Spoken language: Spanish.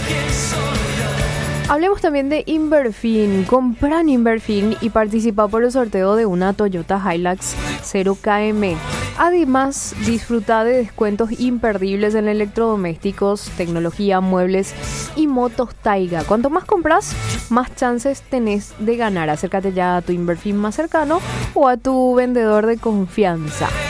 Hablemos también de Inverfin. Compra en Inverfin y participa por el sorteo de una Toyota Hilux 0KM. Además, disfruta de descuentos imperdibles en electrodomésticos, tecnología, muebles y motos Taiga. Cuanto más compras, más chances tenés de ganar. Acércate ya a tu Inverfin más cercano o a tu vendedor de confianza.